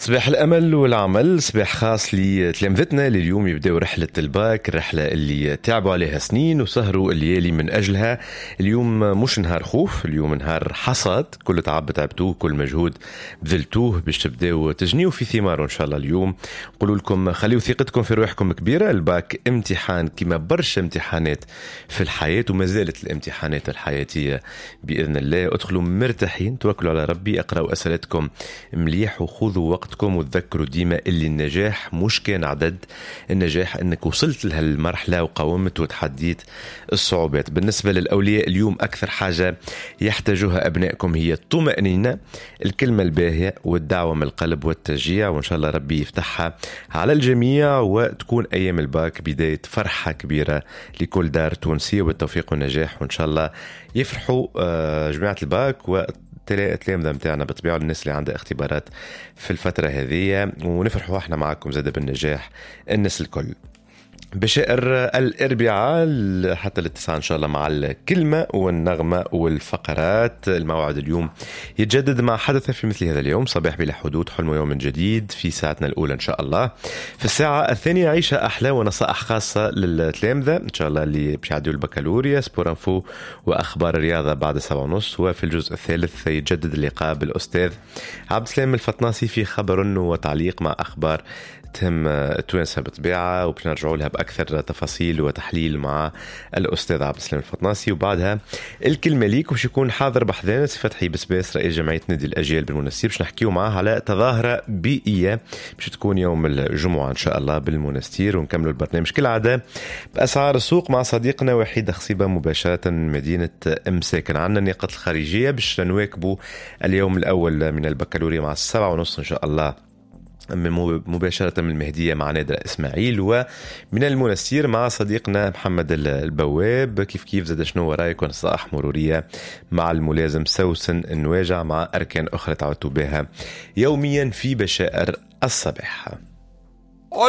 صباح الأمل والعمل، صباح خاص لتلامذتنا اللي اليوم يبدأوا رحلة الباك، الرحلة اللي تعبوا عليها سنين وسهروا الليالي من أجلها. اليوم مش نهار خوف، اليوم نهار حصاد. كل تعب تعبتوه، كل مجهود بذلتوه باش تبدأوا تجنيوا في ثماره إن شاء الله. اليوم نقولوا لكم خليوا ثقتكم في روحكم كبيرة. الباك امتحان كما برشا امتحانات في الحياة، وما زالت الامتحانات الحياتية بإذن الله. ادخلوا مرتاحين، توكلوا على ربي، اقرأوا أسئلتكم مليح وخذوا وقتكم، وتذكروا ديما اللي النجاح مش كان عدد، النجاح انك وصلت لهالمرحلة وقاومت وتحديت الصعوبات. بالنسبة للأولياء اليوم أكثر حاجة يحتاجوها أبنائكم هي الطمأنينة، الكلمة الباهية والدعوة من القلب والتشجيع، وإن شاء الله ربي يفتحها على الجميع وتكون أيام الباك بداية فرحة كبيرة لكل دار تونسية، وبالتوفيق والنجاح. وإن شاء الله يفرحوا جماعة الباك التلامذة متاعنا بالطبيعة، الناس اللي عندها اختبارات في الفترة هذه، ونفرحوا احنا معكم زاد بالنجاح الناس الكل. بشائر الأربعاء حتى للتسعة إن شاء الله مع الكلمة والنغمة والفقرات. الموعد اليوم يتجدد مع حدث في مثل هذا اليوم، صباح بلا حدود، حلم يوم جديد في ساعتنا الأولى إن شاء الله. في الساعة الثانية عيشة أحلى ونصائح خاصة للتلامذة إن شاء الله اللي باش يعدوا البكالوريا، سبور انفو وأخبار الرياضة بعد 7:30. وفي الجزء الثالث يتجدد اللقاء بالأستاذ عبد السلام الفطناسي في خبر وتعليق مع أخبار تهم التوانسة بطبيعة، وباش نرجعوا لها بأكثر تفاصيل وتحليل مع الأستاذ عبد السلام الفطناسي. وبعدها الكلمة ليك، وش يكون حاضر بحذانا سي فتحي بسباس رئيس جمعية نادي الأجيال بالمنستير، باش نحكيو معاه على تظاهرة بيئية باش تكون يوم الجمعة إن شاء الله بالمنستير. ونكملوا البرنامج كالعادة بأسعار السوق مع صديقنا وحيد خصيبة مباشرة من مدينة مساكن. عندنا النقاط الخارجية باش نواكبوا اليوم الأول من البكالوريا مع 7:30 إن شاء الله مباشرة من المهدية مع نادر إسماعيل، ومن المنستير مع صديقنا محمد البواب. كيف زاد شنو ورايك ونصائح مرورية مع الملازم سوسن النواجع، مع أركان أخرى تعودوا بها يوميا في بشائر الصباح.